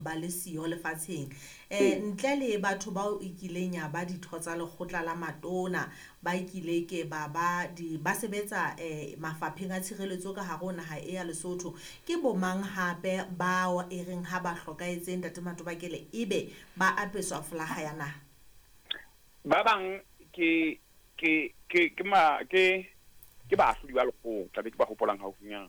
ba le siyo lefatsheng ntle le batho ba o ikileng ya ba ditho tsa lekgotla la matona ba ikile ke ba sebetsa mafapheng a tshireletso ka hare ho naha ya Lesotho ke bomang hape ba e reng ha ba hlokaetseng Ntate Matobakele ebe ba apeswa folaga ya naha ba bang ke baahlodi ba lekgotla be ke ba hopolang haufinyana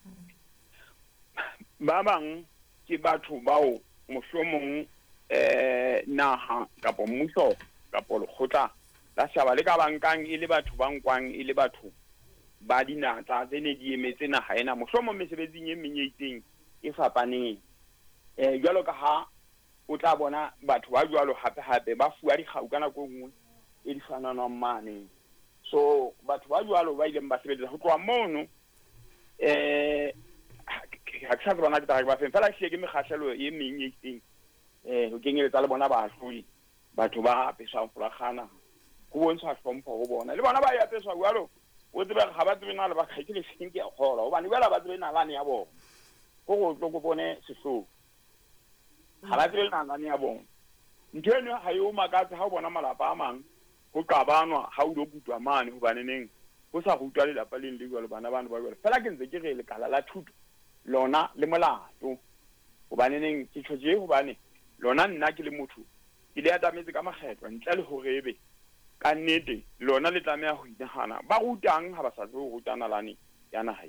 ba bang ke batho bao mohlomong naha kapa mmuso kapa lekgotla la shaba le ka bankang e le batho ba nkwang e le batho ba dinatla tse ne di emetse naha ena mohlomong mesebetsing e menyeitseng e fapaneng jwalo ka ha o tla bona batho ba jwalo hape ba fuwa dikgau ka nako nngwe e di fananang mane so batho ba jwalo ba ileng ba sebetsa ho tloha mono ha ke sa bona ke ba fela ke mekgahlelo e meng e itseng ho kenyeletsa le bona baahlodi batho ba apeswa folagana go bontsha hlompho ho bona le bona ba ya apeswa jwalo o tsebe ga ba tsebe na le ba khaitile seng ke khola hobane ba ba tsebe na lane ya bona go tlo go bone sehloho ha ba tsebe na lane ya bona ntweno ha yo makatsa ha o bona malapa a mang go qabanwa ha o lo butwa mane hobane neng go sa go utwa le lapa le le jwalo bana ba jwalo fela ke ntse ke re le kala la thuto lona le molato hobane neng ke tshotse hobane lona nna ke le motho ke le atametse ka makgetlo ntle le hore ebe ka nnete lona le tlameha ho inahana ba rutang ha ba sa tlo rutana lane ya naha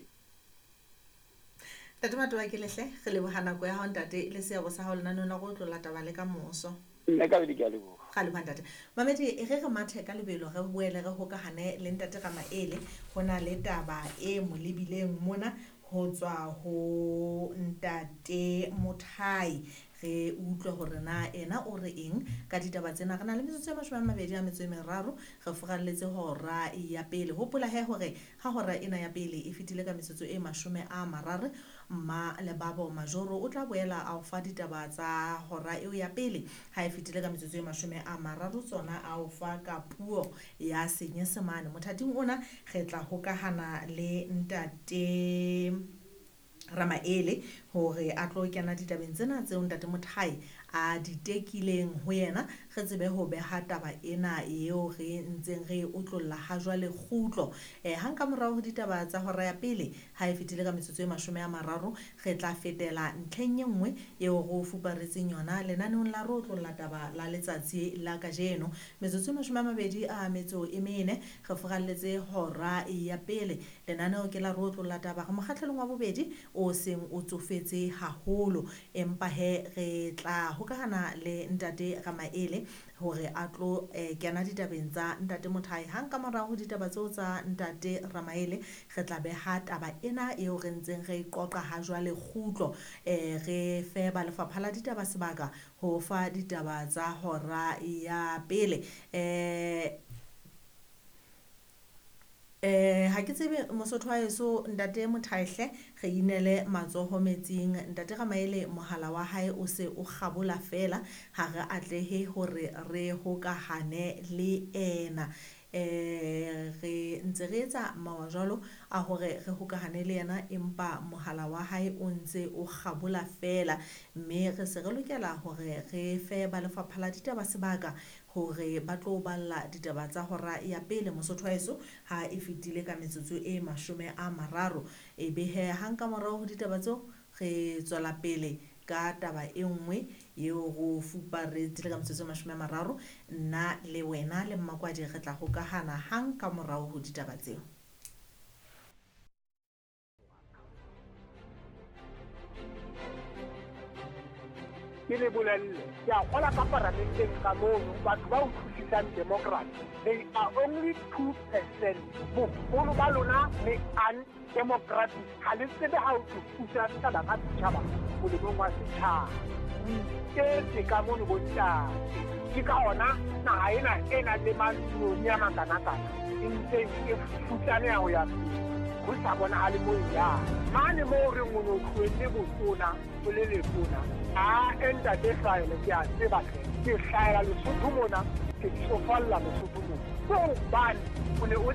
Ntate Matobakele hle re lebohana go ya ha ntate le seabo sa ha lena nona go tlola taba le ka moso nne ka be di le go ga le ntate mamedi re mathe ka lebelo re buele re hokahane le Ntate Ramaele hona le taba e molebileng mona ho tswa ho Ntate Mothai re utlwe hore na ena o re eng ka ditaba tsena rena le metsotso e 23 re furalletse hora ya pele hopola hore ha hora ena ya pele e fitile ka metsotso e 30 mma le babo majoro o tla boela a fa ditaba tsa hora eo ya pele ha e fitile ka metsotso e 30 tsona a o fa ka puo ya Senyesemane mothating ona re tla hokahana le Ntate Ramaele hore a tlo kena ditabeng tsena tseo Ntate Mothai a ditekileng ho yena re tsebe ho beha taba ena eo re ntseng re utlolla ha jwale khutlo hang ka morao ho ditaba tsa hora ya pele ha e fitile ka metsotso e 30 re tla fetela ntlheng nngwe eo go fuparetseng yona lenaneong la rotlolla taba la letsatsi la kajeno metsotso e 24 re furalletse hora ya pele lenaneo ke la rotlolla taba ga mokgahlelong wa bobedi o seng o tsofetse haholo empa re tla hokahana le Ntate Ramaele hore a tlo kena ditabeng tsa Ntate Mothai hang ka morao ho ditaba tseo tsa Ntate Ramaele re tla beha taba ena eo re ntseng re qoqa ha jwale khutlo re fe ba lefapha la ditaba sebaka ho fa ditaba tsa hora ya pele ha ke tsebe Mosotho wa eso Ntate Mothai hle re inele matsoho metsing Ntate Ramaele mohala wa hae o se o kgabola fela ha re atlehe hore re hokahane le ena re ntse re etsa mawajalo a hore re hokahane le yena empa mohala wa hae o ntse o kgabola fela mme re se re lokela hore re fe ba lefapha la ditaba sebaka hore ba tlo balla ditaba tsa hora ya pele Mosotho wa eso ha e fitile ka metsotso e 30 e be hang ka morao ho ditaba tseo re tswela pele ka taba e nngwe eo go fuparetse ka metsotso e 30 nna le wena le mmakwadi re tla hokahana hang ka morao ho ditaba tseo ke le bolelle ke a gola ka parlamenteng ka mono batho ba o thusisang democrat they are only 2% bogolo ba lona le undemocratic ga le tsebe ga o thusa setšhaba ka setšhaba molemong wa setšhaba ke ka mono bontate ke ka ona naga ena e na le manoni a makana-kana e ntseng e futlane ya go ya go sa bonagale mo yang mane mo o reng o ne o tlhoetse botona o le letona entate hlaele ke a tsebatle ke hlaela Lesotho mona ke tsofalla Lesotho mona ko bane o ne o